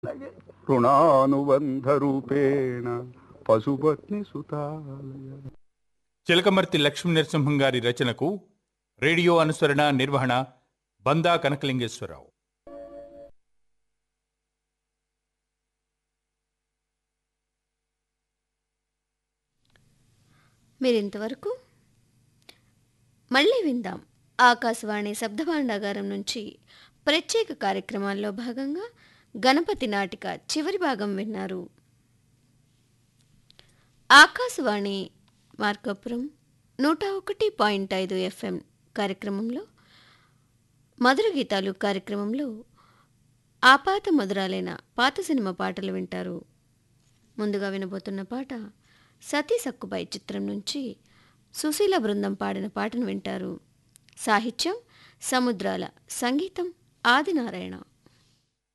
రుణానుబంధరూపేణ పశుపత్ని సుతాలయ. చిలకమర్తి లక్ష్మీ నరసింహం గారి రచనకు రేడియో అనుసరణ నిర్వహణ బందా కనకలింగేశ్వరరావు. మీరింతవరకు మళ్ళీ విందాం ఆకాశవాణి శబ్దభాండాగారం నుంచి ప్రత్యేక కార్యక్రమాల్లో భాగంగా గణపతి నాటిక చివరి భాగం విన్నారు. ఆకాశవాణి మార్కాపురం 101.5 FM కార్యక్రమంలో మధుర గీతాలు కార్యక్రమంలో ఆపాత మధురాలైన పాత సినిమా పాటలు వింటారు. ముందుగా వినబోతున్న పాట సతీ సక్కుబాయి చిత్రం నుంచి సుశీల బృందం పాడిన పాటను వింటారు. సాహిత్యం సముద్రాల, సంగీతం ఆదినారాయణ.